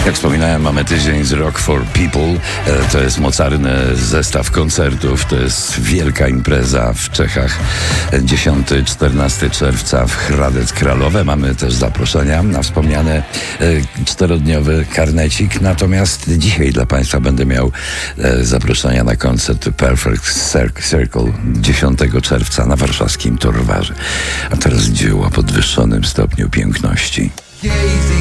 Jak wspominałem, mamy tydzień z Rock for People. To jest mocarny zestaw koncertów. To jest wielka impreza w Czechach. 10-14 czerwca w Hradec Králové. Mamy też zaproszenia na wspomniany 4-dniowy karnecik. Natomiast dzisiaj dla Państwa będę miał zaproszenia na koncert Perfect Circle 10 czerwca na warszawskim Torwarze. A teraz dzieło o podwyższonym stopniu piękności.